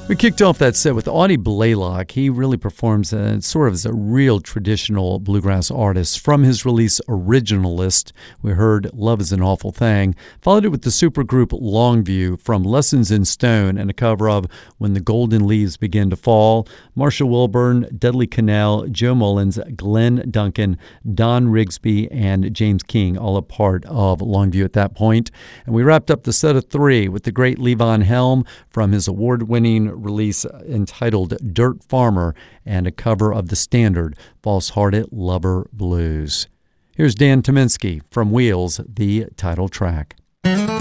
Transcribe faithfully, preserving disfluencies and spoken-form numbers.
We kicked off that set with Audie Blaylock. He really performs uh, sort of as a real traditional bluegrass artist. From his release Originalist, we heard Love is an Awful Thing. Followed it with the supergroup Longview from Lessons in Stone and a cover of When the Golden Leaves Begin to Fall. Marsha Wilburn, Dudley Connell, Joe Mullins, Glenn Duncan, Don Rigsby, and James King, all a part of Longview at that point. And we wrapped up the set of three with the great Levon Helm from his award-winning release entitled Dirt Farmer and a cover of the standard False-Hearted Lover Blues. Here's Dan Tyminski from Wheels, the title track.